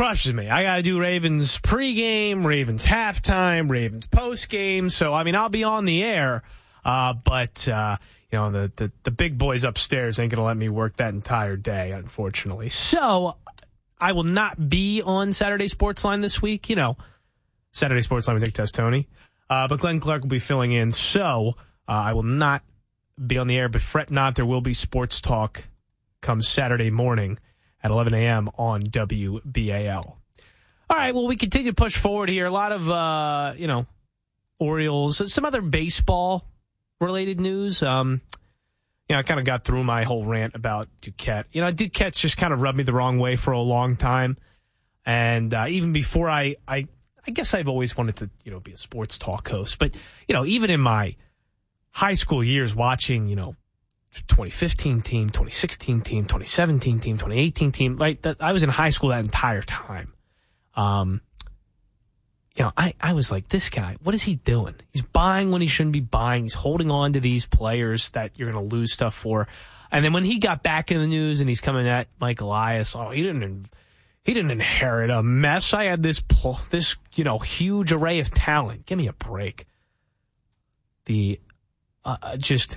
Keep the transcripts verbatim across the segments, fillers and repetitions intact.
crushes me. I got to do Ravens pregame, Ravens halftime, Ravens postgame. So, I mean, I'll be on the air, uh, but, uh, you know, the, the, the big boys upstairs ain't going to let me work that entire day, unfortunately. So, I will not be on Saturday Sportsline this week. You know, Saturday Sportsline with Nick Testoni. Uh, but Glenn Clark will be filling in. So, uh, I will not be on the air, but fret not, there will be sports talk come Saturday morning at eleven a.m. on W B A L. All right, well, we continue to push forward here. A lot of, uh, you know, Orioles, some other baseball-related news. Um, you know, I kind of got through my whole rant about Duquette. You know, Duquette's just kind of rubbed me the wrong way for a long time. And uh, even before I, I, I guess I've always wanted to, you know, be a sports talk host. But, you know, even in my high school years watching, you know, twenty fifteen team, twenty sixteen team, twenty seventeen team, twenty eighteen team, right? That, I was in high school that entire time. Um, you know, I, I was like, this guy, what is he doing? He's buying when he shouldn't be buying. He's holding on to these players that you're going to lose stuff for. And then when he got back in the news and he's coming at Mike Elias, oh, he didn't, he didn't inherit a mess. I had this, this, you know, huge array of talent. Give me a break. The, uh, just,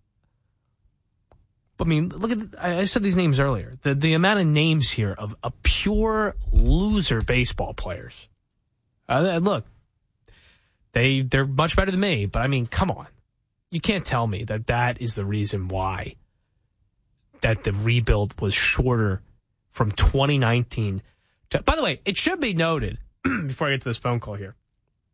I mean, look at, I said these names earlier. The, the amount of names here of a pure loser baseball players. Uh, look, they, they're much better than me, but I mean, come on. You can't tell me that that is the reason why that the rebuild was shorter from twenty nineteen to, by the way, it should be noted before I get to this phone call here.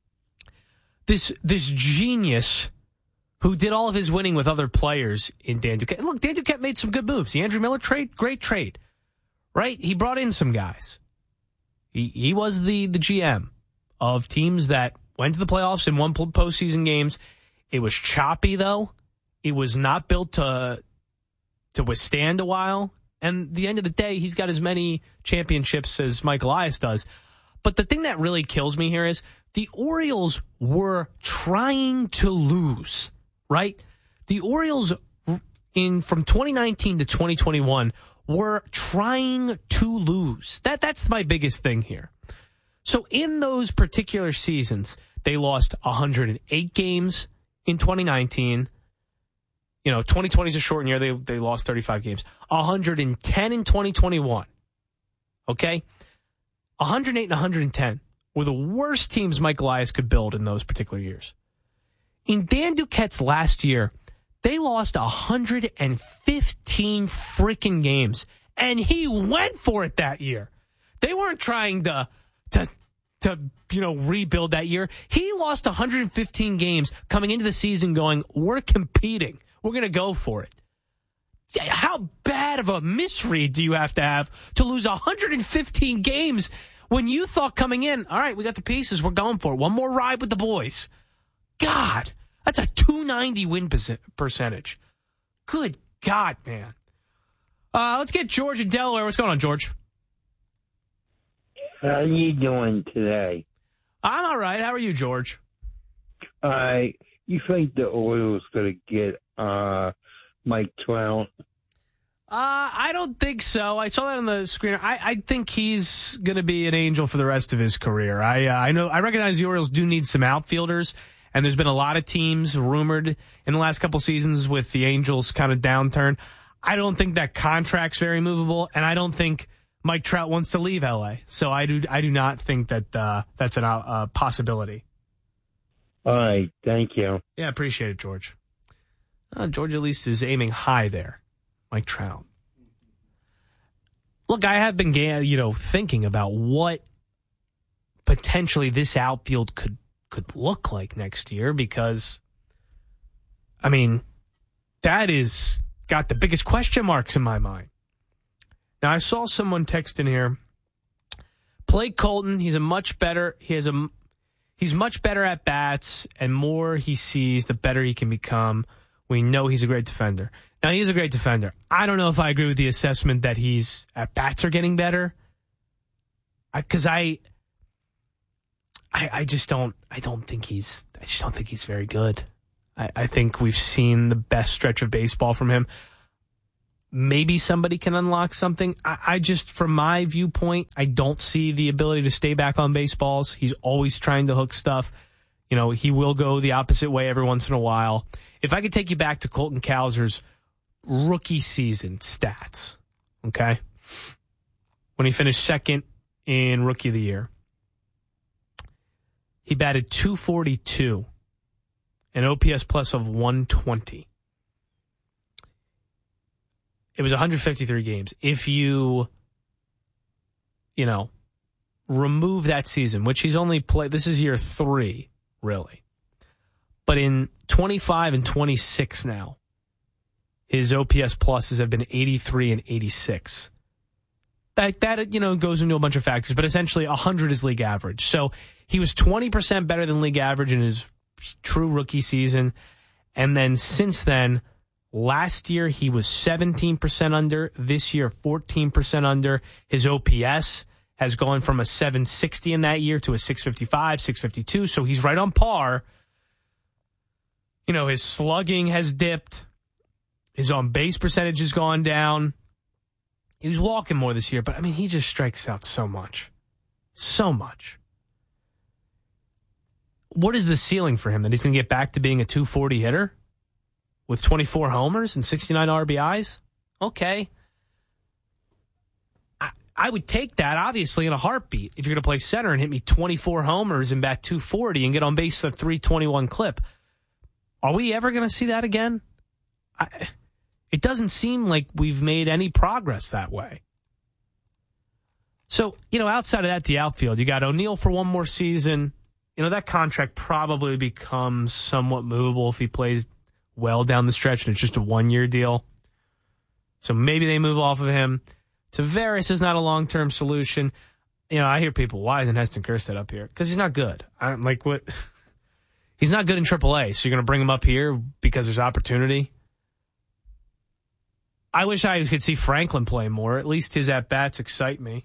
This, this genius who did all of his winning with other players in Dan Duquette. Look, Dan Duquette made some good moves. The Andrew Miller trade, great trade, right? He brought in some guys. He he was the, the G M of teams that went to the playoffs and won postseason games. It was choppy, though. It was not built to to withstand a while. And at the end of the day, he's got as many championships as Mike Elias does. But the thing that really kills me here is the Orioles were trying to lose. Right? The Orioles in from twenty nineteen to twenty twenty-one were trying to lose. That that's my biggest thing here. So in those particular seasons, they lost one hundred eight games in twenty nineteen. You know, twenty twenty is a short year. They they lost thirty-five games. one hundred ten in twenty twenty-one. Okay? one hundred eight and one hundred ten were the worst teams Mike Elias could build in those particular years. In Dan Duquette's last year, they lost one hundred fifteen freaking games, and he went for it that year. They weren't trying to, to, to, you know, rebuild that year. He lost one hundred fifteen games coming into the season going, we're competing. We're going to go for it. How bad of a misread do you have to have to lose one hundred fifteen games when you thought coming in, all right, we got the pieces, we're going for it. One more ride with the boys. God, that's a two ninety win percentage. Good God, man. Uh, let's get George in Delaware. What's going on, George? How are you doing today? I'm all right. How are you, George? Uh, you think the Orioles going to get uh, Mike Trout? Uh, I don't think so. I saw that on the screen. I, I think he's going to be an Angel for the rest of his career. I uh, I know I recognize the Orioles do need some outfielders, and there's been a lot of teams rumored in the last couple seasons with the Angels kind of downturn. I don't think that contract's very movable, and I don't think Mike Trout wants to leave L A. So I do I do not think that uh, that's a uh, possibility. All right, thank you. Yeah, appreciate it, George. Uh, George at least is aiming high there. Mike Trout. Look, I have been, you know, thinking about what potentially this outfield could could look like next year because, I mean, that is got the biggest question marks in my mind. Now, I saw someone text in here. Blake Colton, he's a much better. He has a. He's much better at bats, and more he sees, the better he can become. We know he's a great defender. Now, he's a great defender. I don't know if I agree with the assessment that he's at bats are getting better. Because I, I, I just don't. I don't think he's. I just don't think he's very good. I, I think we've seen the best stretch of baseball from him. maybe somebody can unlock something. I, I just, from my viewpoint, I don't see the ability to stay back on baseballs. He's always trying to hook stuff. You know, he will go the opposite way every once in a while. If I could take you back to Colton Cowser's rookie season stats, okay? When he finished second in Rookie of the Year, he batted two forty-two, an O P S plus of one twenty. It was one hundred fifty-three games. If you, you know, remove that season, which he's only played, this is year three, really. But in twenty-five and twenty-six now, his O P S pluses have been eighty-three and eighty-six. That, that, you know, goes into a bunch of factors, but essentially one hundred is league average. So he was twenty percent better than league average in his true rookie season. And then since then, last year he was seventeen percent under. This year, fourteen percent under. His O P S has gone from a seven sixty in that year to a six fifty-five, six fifty-two. So he's right on par. You know, his slugging has dipped. His on-base percentage has gone down. He was walking more this year, but, I mean, he just strikes out so much. So much. What is the ceiling for him? That he's going to get back to being a two forty hitter with twenty-four homers and sixty-nine R B Is? Okay. I, I would take that, obviously, in a heartbeat. If you're going to play center and hit me twenty-four homers and bat two forty and get on base at three twenty-one clip. Are we ever going to see that again? I... It doesn't seem like we've made any progress that way. So, you know, outside of that, the outfield, you got O'Neill for one more season. You know, that contract probably becomes somewhat movable if he plays well down the stretch and it's just a one-year deal. So maybe they move off of him. Tavares is not a long-term solution. You know, I hear people, why isn't Heston Kjerstad up here? Because he's not good. I don't like what... He's not good in triple A, so you're going to bring him up here because there's opportunity? I wish I could see Franklin play more. At least his at-bats excite me.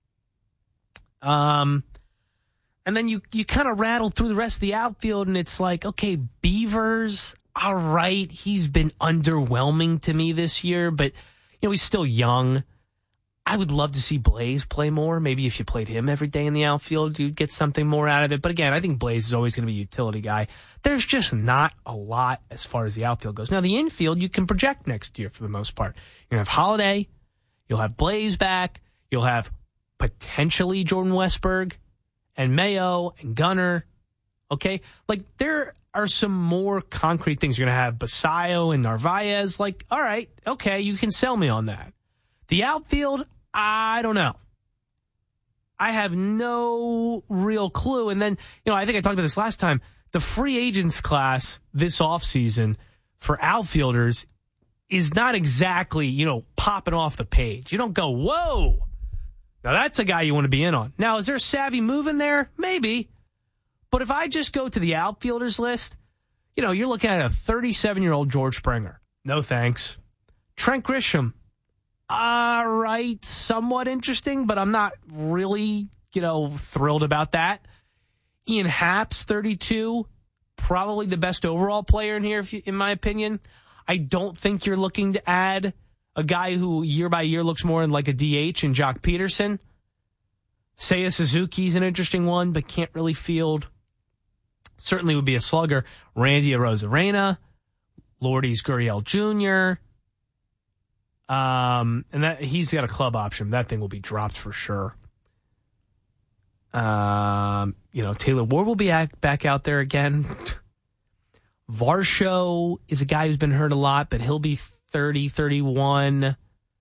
Um, and then you, you kind of rattle through the rest of the outfield, and it's like, okay, Beavers, all right. He's been underwhelming to me this year, but, you know, he's still young. I would love to see Blaze play more. Maybe if you played him every day in the outfield, you'd get something more out of it. But again, I think Blaze is always going to be a utility guy. There's just not a lot as far as the outfield goes. Now, the infield, you can project next year for the most part. You're going to have Holiday. You'll have Blaze back. You'll have potentially Jordan Westburg and Mayo and Gunnar. Okay? Like, there are some more concrete things. You're going to have Basayo and Narvaez. Like, all right, okay, you can sell me on that. The outfield, I don't know. I have no real clue. And then, you know, I think I talked about this last time. The free agents class this offseason for outfielders is not exactly, you know, popping off the page. You don't go, whoa. Now, that's a guy you want to be in on. Now, is there a savvy move in there? Maybe. But if I just go to the outfielders list, you know, you're looking at a thirty-seven-year-old George Springer. No thanks. Trent Grisham. All right, somewhat interesting, but I'm not really, you know, thrilled about that. Ian Happ's thirty-two, probably the best overall player in here, if you, in my opinion. I don't think you're looking to add a guy who year by year looks more like a D H in Jock Peterson. Seiya Suzuki's an interesting one, but can't really field. Certainly would be a slugger. Randy Arozarena, Lourdes Gurriel Junior Um, and that he's got a club option. That thing will be dropped for sure. Um, you know, Taylor Ward will be back out there again. Varsho is a guy who's been hurt a lot, but he'll be thirty, thirty-one.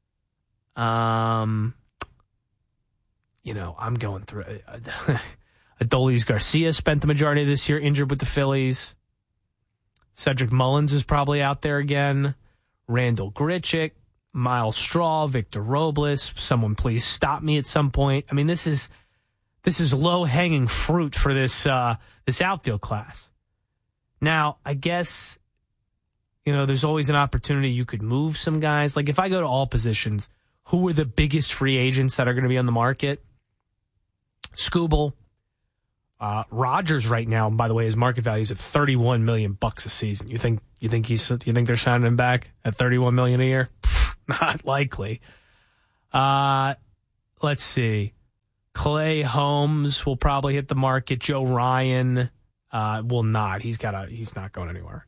Um, you know, I'm going through it. Adolis Garcia spent the majority of this year injured with the Phillies. Cedric Mullins is probably out there again. Randall Grichuk. Miles Straw, Victor Robles. Someone please stop me at some point. I mean, this is this is low-hanging fruit for this uh, this outfield class. Now, I guess, you know, there's always an opportunity you could move some guys. Like, if I go to all positions, who are the biggest free agents that are going to be on the market? Skubal. Uh, Rogers right now, by the way, his market value is at thirty-one million bucks a season. You think you think he's you think they're signing him back at thirty-one million a year? Not likely. Uh, let's see. Clay Holmes will probably hit the market. Joe Ryan uh, will not. He's got a. He's not going anywhere.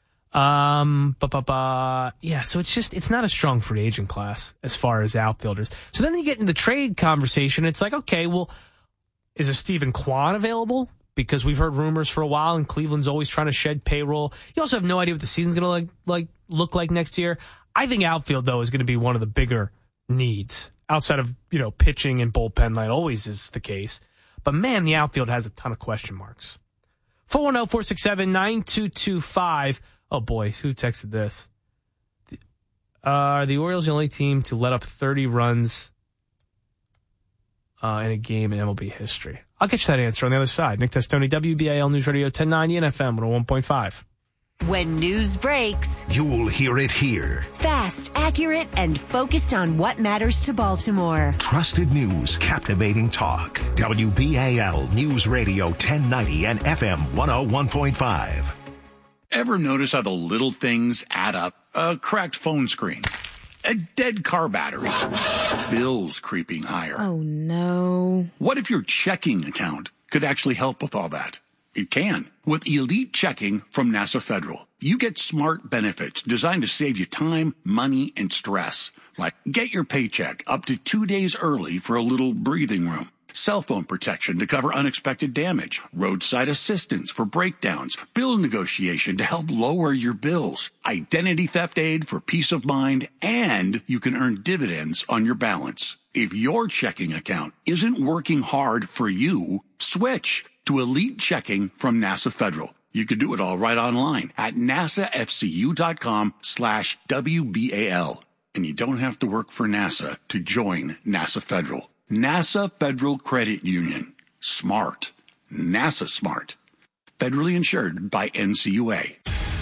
Um, ba ba ba. Yeah. So it's just it's not a strong free agent class as far as outfielders. So then you get into the trade conversation. It's like, okay, well, is a Stephen Kwan available? Because we've heard rumors for a while, and Cleveland's always trying to shed payroll. You also have no idea what the season's going to like like look like next year. I think outfield though is going to be one of the bigger needs outside of, you know, pitching and bullpen, like always is the case. But, man, the outfield has a ton of question marks. four one zero, four six seven, nine two two five. Oh, boy, who texted this? Uh, are the Orioles the only team to let up thirty runs uh, in a game in M L B history? I'll get you that answer on the other side. Nick Testoni, W B A L News Radio ten ninety and F M one oh one point five. When news breaks, you'll hear it here. Fast, accurate, and focused on what matters to Baltimore. Trusted news, captivating talk. W B A L News Radio ten ninety and F M one oh one point five. Ever notice how the little things add up? A cracked phone screen, a dead car battery, bills creeping higher. Oh, no. What if your checking account could actually help with all that? It can. With Elite Checking from NASA Federal, you get smart benefits designed to save you time, money, and stress. Like get your paycheck up to two days early for a little breathing room. Cell phone protection to cover unexpected damage. Roadside assistance for breakdowns. Bill negotiation to help lower your bills. Identity theft aid for peace of mind. And you can earn dividends on your balance. If your checking account isn't working hard for you, switch to Elite Checking from NASA Federal. You could do it all right online at nasafcu.com slash WBAL. And you don't have to work for NASA to join NASA Federal. NASA Federal Credit Union. Smart. NASA smart. Federally insured by N C U A.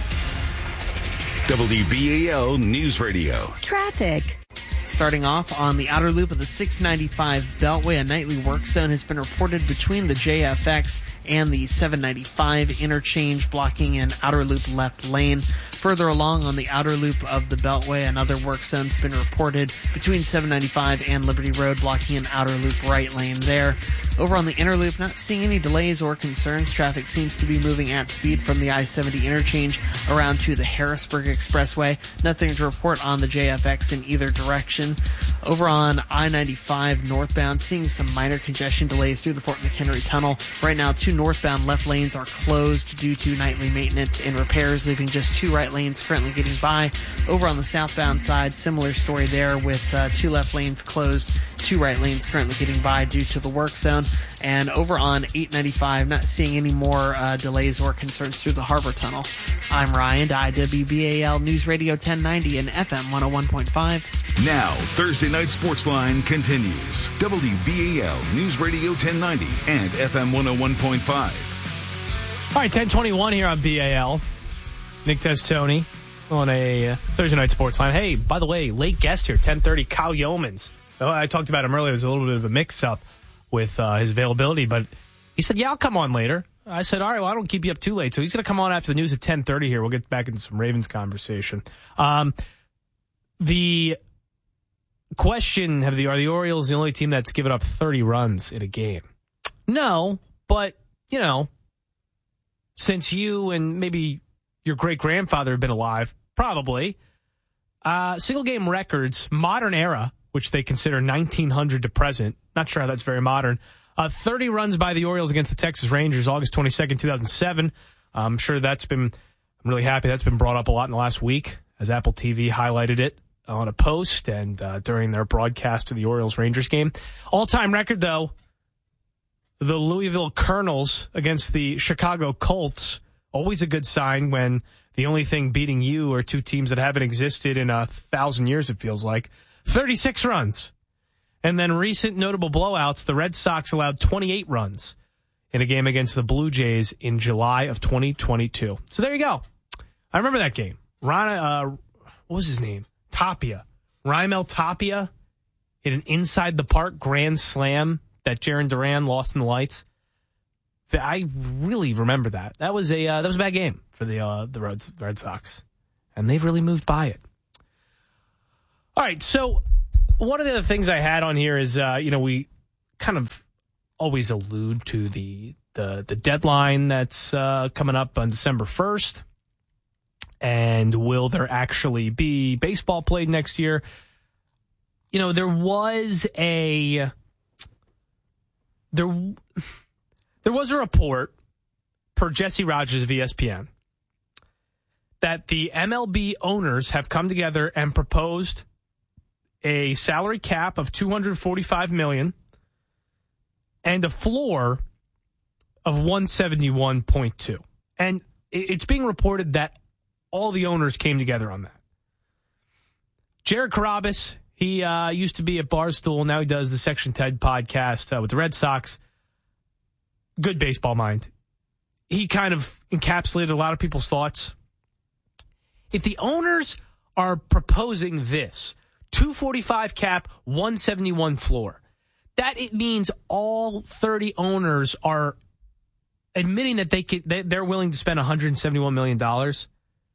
W B A L News Radio. Traffic. Starting off on the outer loop of the six ninety-five Beltway, a nightly work zone has been reported between the J F X and the seven ninety-five interchange, blocking an outer loop left lane. Further along on the outer loop of the Beltway, another work zone has been reported between seven ninety-five and Liberty Road, blocking an outer loop right lane there. Over on the inner loop, not seeing any delays or concerns. Traffic seems to be moving at speed from the I seventy interchange around to the Harrisburg Expressway. Nothing to report on the J F X in either direction. Over on I ninety-five northbound, seeing some minor congestion delays through the Fort McHenry Tunnel. Right now, two northbound left lanes are closed due to nightly maintenance and repairs, leaving just two right lanes currently getting by. Over on the southbound side, similar story there with uh, two left lanes closed, two right lanes currently getting by due to the work zone. And over on eight ninety-five, not seeing any more uh, delays or concerns through the Harbor Tunnel. I'm Ryan, I W B A L News Radio ten ninety and F M one oh one point five. Now, Thursday Night Sportsline continues. W B A L News Radio ten ninety and F M one oh one point five. All right, ten twenty-one here on B A L. Nick Testoni on a uh, Thursday Night Sportsline. Hey, by the way, late guest here, ten thirty, Kyle Yeomans. Oh, I talked about him earlier. There's a little bit of a mix-up with uh, his availability, but he said, yeah, I'll come on later. I said, all right, well, I don't keep you up too late. So he's going to come on after the news at ten thirty here. We'll get back into some Ravens conversation. Um, the question, have the are the Orioles the only team that's given up thirty runs in a game? No, but, you know, since you and maybe your great-grandfather have been alive, probably, uh, single-game records, modern era, which they consider nineteen hundred to present. Not sure how that's very modern. Uh, thirty runs by the Orioles against the Texas Rangers, August twenty-second, two thousand seven. I'm sure that's been, I'm really happy that's been brought up a lot in the last week as Apple T V highlighted it on a post and uh, during their broadcast of the Orioles-Rangers game. All-time record, though, the Louisville Colonels against the Chicago Colts. Always a good sign when the only thing beating you are two teams that haven't existed in a thousand years, it feels like. thirty-six runs. And then recent notable blowouts, the Red Sox allowed twenty-eight runs in a game against the Blue Jays in July of twenty twenty-two. So there you go. I remember that game. Ron, uh, what was his name? Tapia. Raimel Tapia hit an inside-the-park grand slam that Jarren Duran lost in the lights. I really remember that. That was a uh, that was a bad game for the uh, the Red, Red Sox. And they've really moved by it. All right, so one of the things I had on here is, uh, you know, we kind of always allude to the the, the deadline that's uh, coming up on December first. And will there actually be baseball played next year? You know, there was a there there was a report per Jesse Rogers of E S P N that the M L B owners have come together and proposed a salary cap of two hundred forty-five million dollars and a floor of one seventy-one point two. And it's being reported that all the owners came together on that. Jared Carrabis, he uh, used to be at Barstool. Now he does the Section ten podcast uh, with the Red Sox. Good baseball mind. He kind of encapsulated a lot of people's thoughts. If the owners are proposing this, two forty-five cap, one seventy-one floor, that it means all thirty owners are admitting that they could, they're willing to spend one hundred seventy-one million dollars.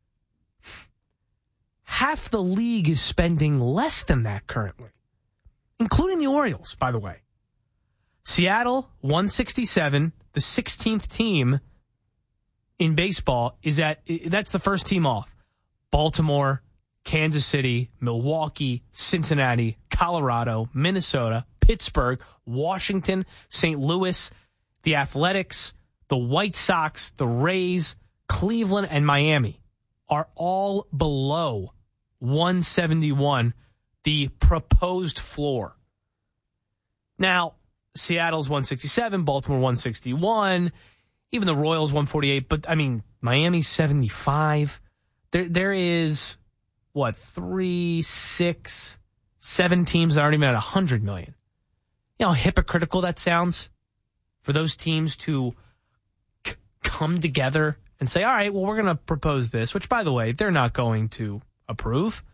Half the league is spending less than that currently, including the Orioles, by the way. Seattle, one sixty-seven, the sixteenth team in baseball, is at, that's the first team off. Baltimore, Kansas City, Milwaukee, Cincinnati, Colorado, Minnesota, Pittsburgh, Washington, Saint Louis, the Athletics, the White Sox, the Rays, Cleveland, and Miami are all below one seventy-one, the proposed floor. Now, Seattle's one sixty-seven, Baltimore one sixty-one, even the Royals one forty-eight, but I mean, Miami's seventy-five. There, there is, what, three, six, seven teams that aren't even at one hundred million. You know how hypocritical that sounds for those teams to c- come together and say, all right, well, we're going to propose this, which, by the way, they're not going to approve.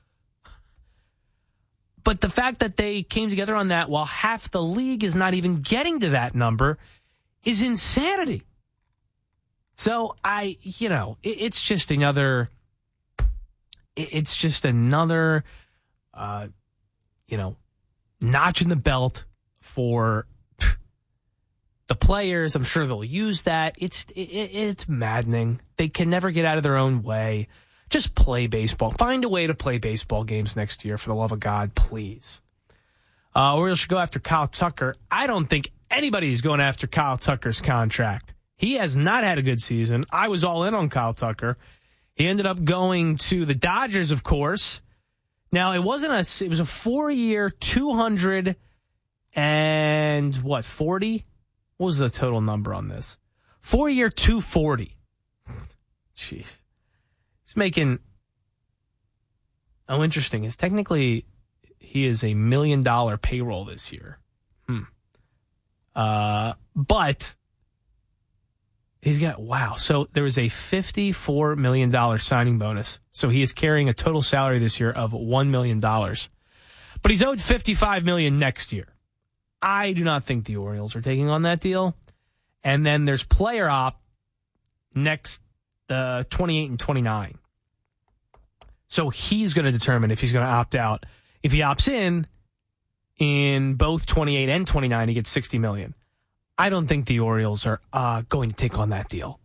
But the fact that they came together on that while half the league is not even getting to that number is insanity. So I, you know, it, it's just another, it, it's just another, uh, you know, notch in the belt for the players. I'm sure they'll use that. It's it, it's maddening. They can never get out of their own way. Just play baseball. Find a way to play baseball games next year, for the love of God, please. Uh, Orioles should go after Kyle Tucker. I don't think anybody's going after Kyle Tucker's contract. He has not had a good season. I was all in on Kyle Tucker. He ended up going to the Dodgers, of course. Now, it wasn't a, it was a four-year, two hundred and what, forty? What was the total number on this? Four-year, two forty. Jeez. He's making, oh, interesting. Is technically, he is a million dollar payroll this year. Hmm. Uh, but he's got, wow. So there was a fifty-four million dollars signing bonus. So he is carrying a total salary this year of one million dollars. But he's owed fifty-five million dollars next year. I do not think the Orioles are taking on that deal. And then there's player op next uh, twenty-eight and twenty-nine. So he's going to determine if he's going to opt out. If he opts in, in both twenty-eight and twenty-nine, he gets sixty million dollars. I don't think the Orioles are uh, going to take on that deal.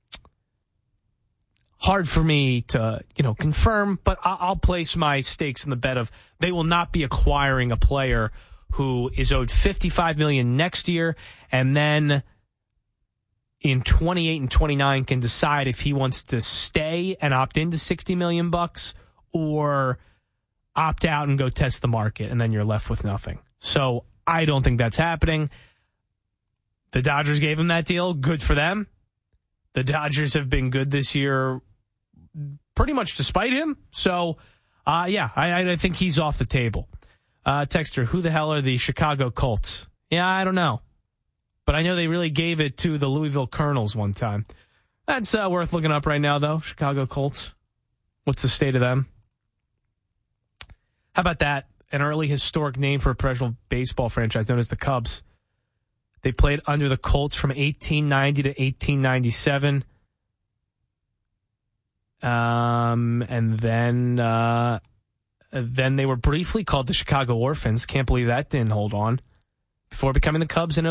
Hard for me to, you know, confirm, but I'll, I'll place my stakes in the bet of they will not be acquiring a player who is owed fifty-five million dollars next year, and then in twenty-eight and twenty-nine can decide if he wants to stay and opt into sixty million bucks or opt out and go test the market, and then you're left with nothing. So I don't think that's happening. The Dodgers gave him that deal. Good for them. The Dodgers have been good this year pretty much despite him. So, uh, yeah, I, I think he's off the table. Uh, texter, who the hell are the Chicago Colts? Yeah, I don't know. But I know they really gave it to the Louisville Colonels one time. That's uh, worth looking up right now, though. Chicago Colts. What's the state of them? How about that? An early historic name for a professional baseball franchise known as the Cubs. They played under the Colts from eighteen ninety to eighteen ninety-seven. Um, and then uh, Uh, then they were briefly called the Chicago Orphans. Can't believe that didn't hold on. Before becoming the Cubs in